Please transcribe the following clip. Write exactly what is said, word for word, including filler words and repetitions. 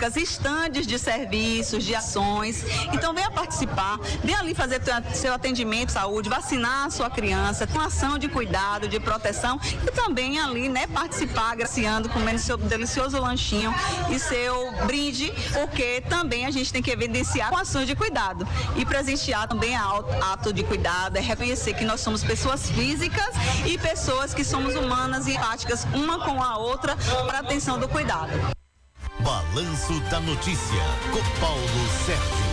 físicas, estandes de serviços, de ações. Então venha participar, venha ali fazer seu atendimento de saúde, vacinar a sua criança, com ação de cuidado, de proteção e também ali, né, participar, agraciando, comendo seu delicioso lanchinho e seu brinde, porque também a gente tem que evidenciar com ações de cuidado. E presentear também é ato de cuidado, é reconhecer que nós somos pessoas físicas e pessoas que somos humanas e empáticas uma com a outra para a atenção do cuidado. Balanço da Notícia, com Paulo Sérgio.